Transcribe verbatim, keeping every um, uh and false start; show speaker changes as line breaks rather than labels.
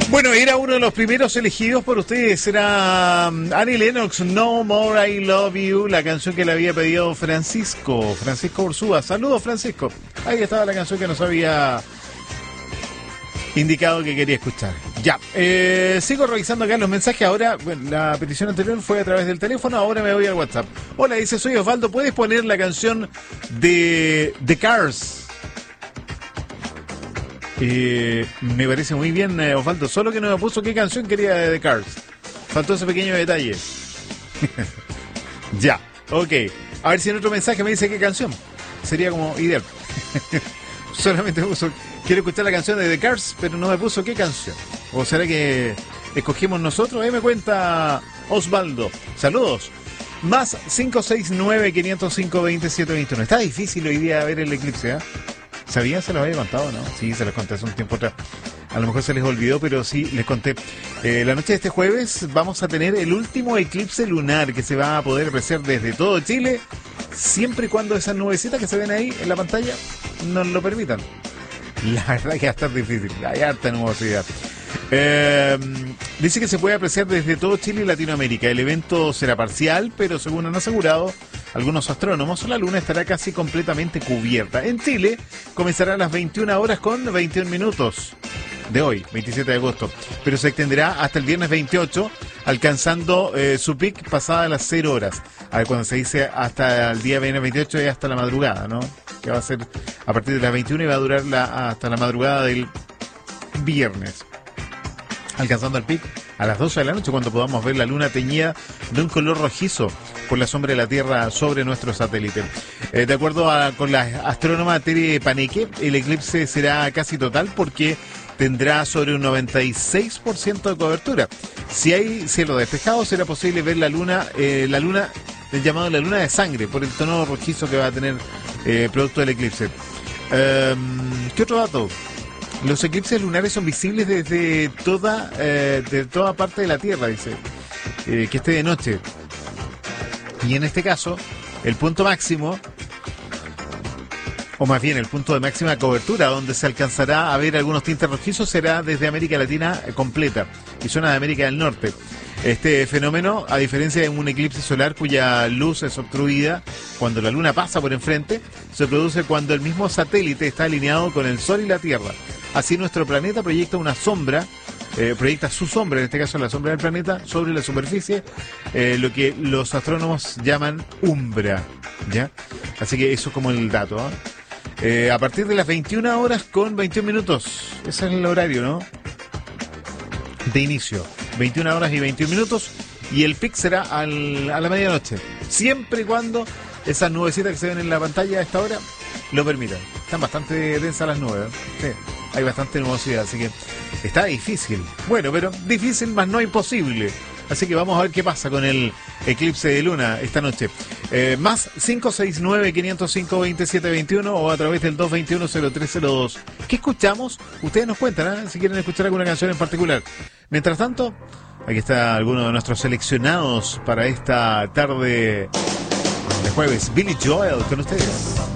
Bueno, era uno de los primeros elegidos por ustedes, era um, Annie Lennox, No More I Love You, la canción que le había pedido Francisco, Francisco Ursúa. Saludos, Francisco. Ahí estaba la canción que nos había indicado que quería escuchar. Ya, eh, sigo revisando acá los mensajes. Ahora, bueno, la petición anterior fue a través del teléfono, ahora me voy al WhatsApp. Hola, dice, soy Osvaldo, ¿puedes poner la canción de The Cars? Eh, me parece muy bien, eh, Osvaldo, solo que no me puso qué canción quería de The Cars. Faltó ese pequeño detalle. Ya, ok. A ver si en otro mensaje me dice qué canción. Sería como ideal. Solamente me puso, quiero escuchar la canción de The Cars, pero no me puso qué canción. ¿O será que escogimos nosotros? Ahí me cuenta Osvaldo. Saludos. Más cinco seis nueve, quinientos cinco, veintisiete veintiuno. Está difícil hoy día ver el eclipse, ¿eh? ¿Sabían? Se los había contado, ¿no? Sí, se los conté hace un tiempo atrás. A lo mejor se les olvidó, pero sí, les conté. Eh, la noche de este jueves vamos a tener el último eclipse lunar que se va a poder apreciar desde todo Chile, siempre y cuando esas nubecitas que se ven ahí en la pantalla nos lo permitan. La verdad que va a estar difícil, hay harta nubosidad. Eh, dice que se puede apreciar desde todo Chile y Latinoamérica. El evento será parcial, pero según han asegurado algunos astrónomos, la luna estará casi completamente cubierta. En Chile comenzará a las veintiuna horas con veintiún minutos de hoy, veintisiete de agosto, pero se extenderá hasta el viernes veintiocho, alcanzando eh, su pic pasada las cero horas. A ver, cuando se dice hasta el día viernes veintiocho es hasta la madrugada, ¿no? Que va a ser a partir de las veintiuna y va a durar la, hasta la madrugada del viernes, alcanzando el pic a las doce de la noche, cuando podamos ver la luna teñida de un color rojizo por la sombra de la Tierra sobre nuestro satélite. Eh, de acuerdo a, con la astrónoma Tere Paneque, el eclipse será casi total porque tendrá sobre un noventa y seis por ciento de cobertura. Si hay cielo despejado, será posible ver la luna, eh, la luna, el llamado la luna de sangre, por el tono rojizo que va a tener eh, producto del eclipse. Eh, ¿Qué otro dato? Los eclipses lunares son visibles desde toda, eh, de toda parte de la Tierra, dice, eh, que esté de noche. Y en este caso, el punto máximo, o más bien el punto de máxima cobertura, donde se alcanzará a ver algunos tintes rojizos, será desde América Latina completa y zona de América del Norte. Este fenómeno, a diferencia de un eclipse solar cuya luz es obstruida cuando la luna pasa por enfrente, se produce cuando el mismo satélite está alineado con el Sol y la Tierra. Así nuestro planeta proyecta una sombra, eh, proyecta su sombra, en este caso la sombra del planeta, sobre la superficie, eh, lo que los astrónomos llaman umbra, ¿ya? Así que eso es como el dato, ¿eh? Eh, a partir de las veintiuna horas con veintiún minutos, ese es el horario, ¿no? De inicio, veintiuna horas y veintiún minutos, y el pic será al, a la medianoche, siempre y cuando esas nubecitas que se ven en la pantalla a esta hora lo permitan. Están bastante densas las nubes, ¿eh? Sí, hay bastante nubosidad, así que está difícil. Bueno, pero difícil más no imposible. Así que vamos a ver qué pasa con el eclipse de luna esta noche. Eh, más cinco seis nueve, quinientos cinco, veintisiete veintiuno o a través del dos veintiuno, cero tres cero dos. ¿Qué escuchamos? Ustedes nos cuentan, ¿eh? Si quieren escuchar alguna canción en particular. Mientras tanto, aquí está alguno de nuestros seleccionados para esta tarde de jueves. Billy Joel con ustedes.